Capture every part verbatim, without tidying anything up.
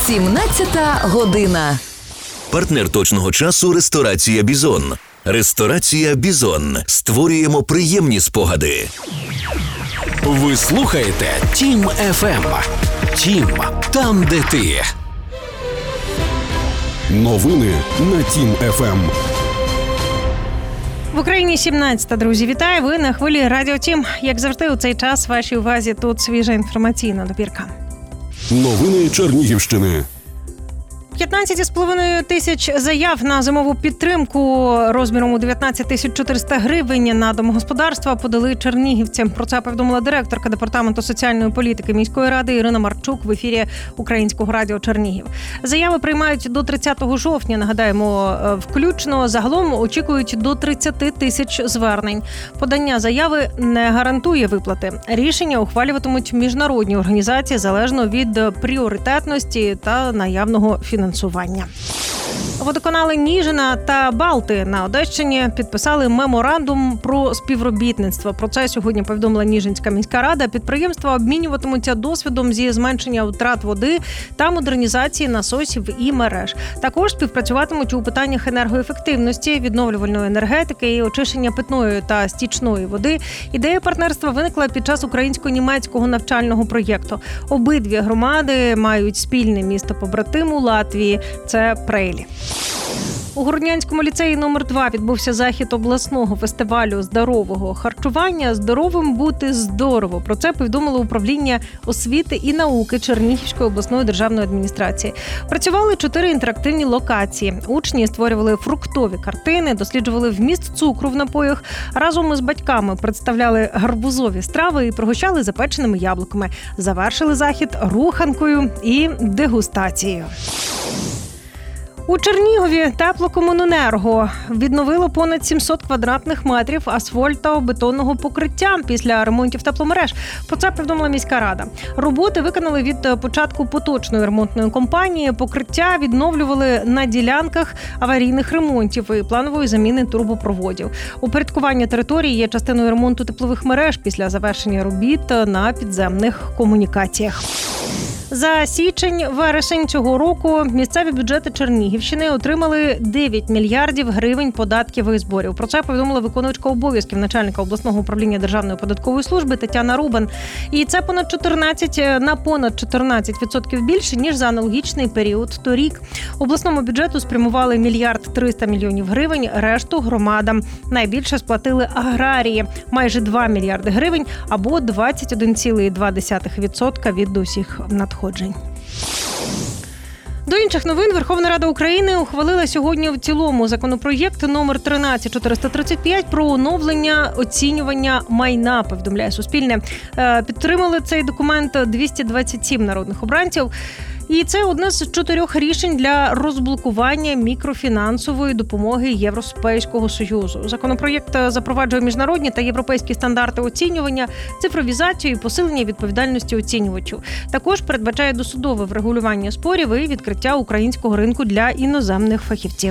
сімнадцята година. Партнер точного часу – ресторація «Бізон». Ресторація «Бізон». Створюємо приємні спогади. Ви слухаєте Тім еф ем. Тім – там, де ти. Новини на Тім еф ем. В Україні сімнадцята, друзі. Вітаю, ви на хвилі Радіо Тім. Як завжди, у цей час вашій увазі тут свіжа інформаційна добірка. Новини Чернігівщини. п'ятнадцять з половиною тисяч заяв на зимову підтримку розміром у дев'ятнадцять тисяч чотириста гривень на домогосподарства подали чернігівці. Про це повідомила директорка Департаменту соціальної політики міської ради Ірина Марчук в ефірі Українського радіо Чернігів. Заяви приймають до тридцятого жовтня, нагадаємо, включно. Загалом очікують до тридцять тисяч звернень. Подання заяви не гарантує виплати. Рішення ухвалюватимуть міжнародні організації залежно від пріоритетності та наявного фінансування. Фінансування. Водоканали Ніжина та Балти на Одещині підписали меморандум про співробітництво. Про це сьогодні повідомила Ніжинська міська рада. Підприємства обмінюватимуться досвідом зі зменшення втрат води та модернізації насосів і мереж. Також співпрацюватимуть у питаннях енергоефективності, відновлювальної енергетики і очищення питної та стічної води. Ідея партнерства виникла під час українсько-німецького навчального проєкту. Обидві громади мають спільне місто-побратим у Латвії – це Прейлі. У Городнянському ліцеї номер два відбувся захід обласного фестивалю здорового харчування «Здоровим бути здорово». Про це повідомило управління освіти і науки Чернігівської обласної державної адміністрації. Працювали чотири інтерактивні локації. Учні створювали фруктові картини, досліджували вміст цукру в напоях, разом із батьками представляли гарбузові страви і пригощали запеченими яблуками. Завершили захід руханкою і дегустацією. У Чернігові Теплокомуненерго відновило понад сімсот квадратних метрів асфальтобетонного покриття після ремонтів тепломереж. Про це повідомила міська рада. Роботи виконали від початку поточної ремонтної кампанії. Покриття відновлювали на ділянках аварійних ремонтів і планової заміни трубопроводів. Упорядкування території є частиною ремонту теплових мереж після завершення робіт на підземних комунікаціях. За січень-вересень цього року місцеві бюджети Чернігівщини отримали дев'ять мільярдів гривень податків і зборів. Про це повідомила виконувачка обов'язків начальника обласного управління Державної податкової служби Тетяна Рубан. І це понад чотирнадцять на понад чотирнадцять відсотків більше, ніж за аналогічний період торік. Обласному бюджету спрямували мільярд триста мільйонів гривень, решту громадам. Найбільше сплатили аграрії – майже два мільярди гривень або двадцять один цілих два десятих відсотка від усіх надходжень. До інших новин Верховна Рада України ухвалила сьогодні в цілому законопроєкт номер тринадцять чотириста тридцять п'ять про оновлення оцінювання майна, повідомляє Суспільне. Підтримали цей документ двісті двадцять сім народних обранців. І це одне з чотирьох рішень для розблокування мікрофінансової допомоги Європейського Союзу. Законопроєкт запроваджує міжнародні та європейські стандарти оцінювання, цифровізацію і посилення відповідальності оцінювачів. Також передбачає досудове врегулювання спорів і відкриття українського ринку для іноземних фахівців.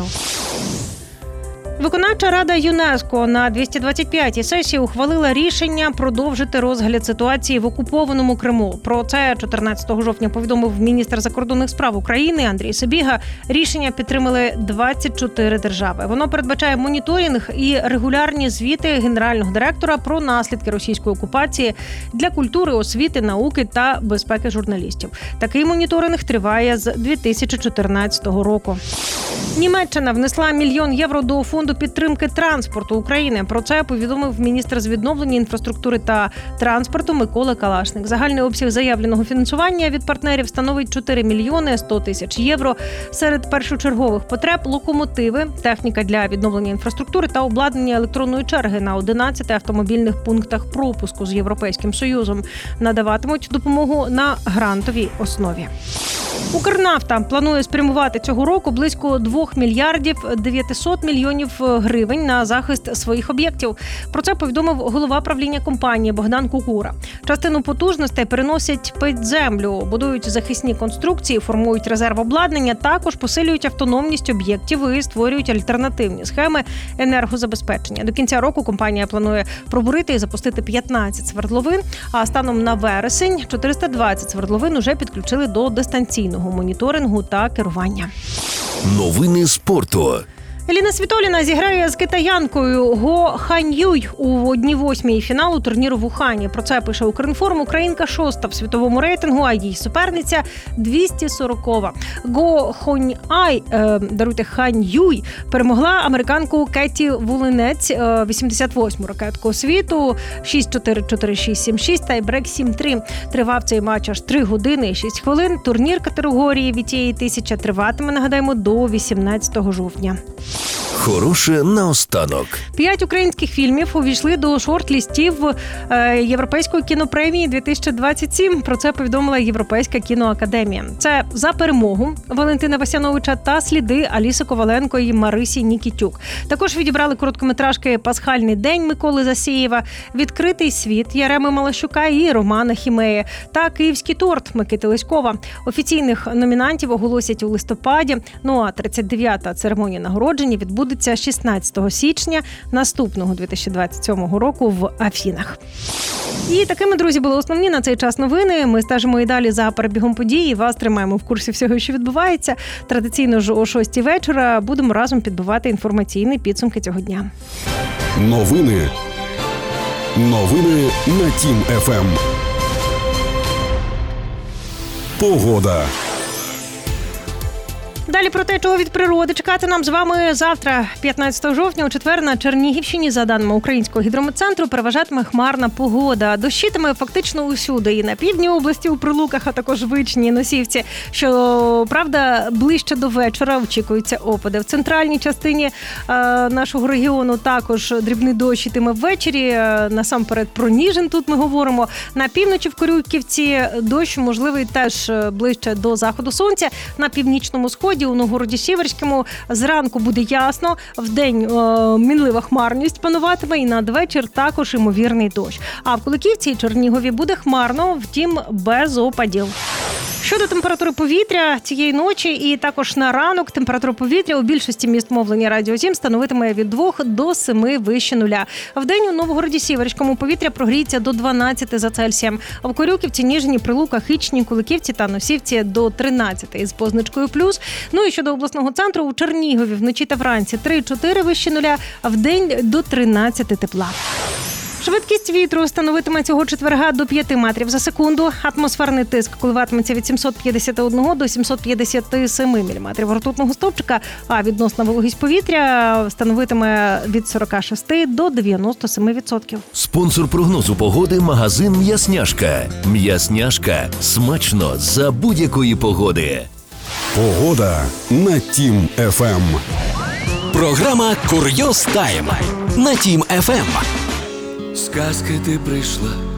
Виконавча рада ЮНЕСКО на двісті двадцять п'ятій сесії ухвалила рішення продовжити розгляд ситуації в окупованому Криму. Про це чотирнадцятого жовтня повідомив міністр закордонних справ України Андрій Сибіга. Рішення підтримали двадцять чотири держави. Воно передбачає моніторинг і регулярні звіти генерального директора про наслідки російської окупації для культури, освіти, науки та безпеки журналістів. Такий моніторинг триває з дві тисячі чотирнадцятого року. Німеччина внесла мільйон євро до фонду підтримки транспорту України. Про це повідомив міністр з відновлення інфраструктури та транспорту Микола Калашник. Загальний обсяг заявленого фінансування від партнерів становить чотири мільйони сто тисяч євро. Серед першочергових потреб – локомотиви, техніка для відновлення інфраструктури та обладнання електронної черги на одинадцяти автомобільних пунктах пропуску з Європейським Союзом. Надаватимуть допомогу на грантовій основі. Укрнафта планує спрямувати цього року близько двох мільярдів дев'ятисот мільйонів гривень на захист своїх об'єктів. Про це повідомив голова правління компанії Богдан Кукура. Частину потужностей переносять під землю, будують захисні конструкції, формують резерв обладнання, також посилюють автономність об'єктів і створюють альтернативні схеми енергозабезпечення. До кінця року компанія планує пробурити і запустити п'ятнадцять свердловин, а станом на вересень чотириста двадцять свердловин уже підключили до дистанційної постійного моніторингу та керування. Новини спорту. Еліна Світоліна зіграє з китаянкою Го Ханьюй у одній восьмій фіналу турніру в Ухані. Про це пише Укрінформ. Українка шоста в світовому рейтингу, а її суперниця двісті сорокова. Го Хоньай, е, даруйте, Ханьюй, перемогла американку Кеті Вулинець, е, вісімдесят восьму ракетку світу, шість чотири, чотири шість, сім шість, тайбрек сім три. Тривав цей матч аж три години і шість хвилин. Турнір категорії ві ті ей тисяча триватиме, нагадаємо, до вісімнадцятого жовтня. Хороше наостанок. П'ять українських фільмів увійшли до шорт-лістів Європейської кінопремії дві тисячі двадцять сім. Про це повідомила Європейська кіноакадемія. Це «За перемогу» Валентина Васяновича та «Сліди» Аліси Коваленко і Марисі Нікітюк. Також відібрали короткометражки «Пасхальний день» Миколи Засєєва, «Відкритий світ» Яреми Малащука і Романа Хімея та «Київський торт» Микити Леськова. Офіційних номінантів оголосять у листопаді. Ну а тридцять дев'ята церемонія нагородження відбудеться шістнадцятого січня наступного дві тисячі двадцять сьомого року в Афінах. І такими, друзі, були основні на цей час новини. Ми стежимо і далі за перебігом подій. Вас тримаємо в курсі всього, що відбувається. Традиційно ж о шостій вечора будемо разом підбивати інформаційні підсумки цього дня. Новини. Новини на Тім еф ем. Погода. Далі про те, чого від природи чекати нам з вами завтра, п'ятнадцятого жовтня, у четвер на Чернігівщині, за даними Українського гідрометцентру, переважатиме хмарна погода. Дощитиме фактично усюди, і на півдні області у Прилуках, а також Вичні, Носівці. Що, правда, ближче до вечора очікуються опади. В центральній частині е, нашого регіону також дрібний дощ йтиме ввечері. Е, насамперед про Ніжин тут ми говоримо. На півночі в Корюківці дощ можливий теж ближче до заходу сонця. На північному сході у Новгороді-Сіверському зранку буде ясно, вдень е, мінлива хмарність пануватиме і надвечір також ймовірний дощ. А в Куликівці і Чернігові буде хмарно, втім без опадів. Щодо температури повітря цієї ночі і також на ранок, температура повітря у більшості міст мовлення Радіо Тім становитиме від двох до семи вище нуля. Вдень у Новгороді-Сіверському повітря прогріється до дванадцяти за Цельсієм. А в Корюківці, Ніжині, Прилуках, Ічні, Куликівці та Носівці до тринадцяти з позначкою плюс. Ну і щодо обласного центру, у Чернігові вночі та вранці три-чотири вище нуля, а вдень до тринадцяти тепла. Швидкість вітру становитиме цього четверга до п'яти метрів за секунду. Атмосферний тиск коливатиметься від сімсот п'ятдесят один до сімсот п'ятдесят сім міліметрів ртутного стовпчика, а відносна вологість повітря становитиме від сорок шість до дев'яносто сім відсотків. Спонсор прогнозу погоди – магазин «М'ясняшка». «М'ясняшка» – смачно за будь-якої погоди. Погода на Тім еф ем. Програма «Курйоз Тайм» на Тім еф ем. Сказки ти прийшла